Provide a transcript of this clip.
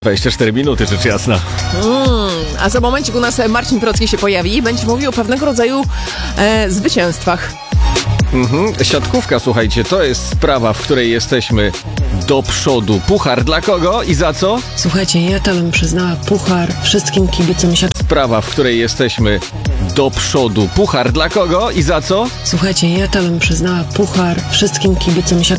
24 minuty, rzecz jasna. A za momencik u nas Marcin Procki się pojawi i będzie mówił o pewnego rodzaju zwycięstwach. Siatkówka, słuchajcie, to jest sprawa, w której jesteśmy do przodu. Puchar dla kogo i za co? Słuchajcie, ja to bym przyznała puchar wszystkim kibicom Sprawa, w której jesteśmy do przodu. Puchar dla kogo i za co? Słuchajcie, ja to bym przyznała puchar wszystkim kibicom